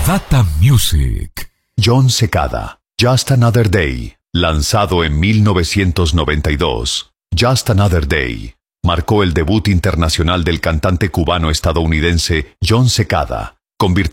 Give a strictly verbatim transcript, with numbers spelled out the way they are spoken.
Data Music. Jon Secada, Just Another Day, lanzado en mil novecientos noventa y dos. Just Another Day marcó el debut internacional del cantante cubano-estadounidense Jon Secada, convirtiéndose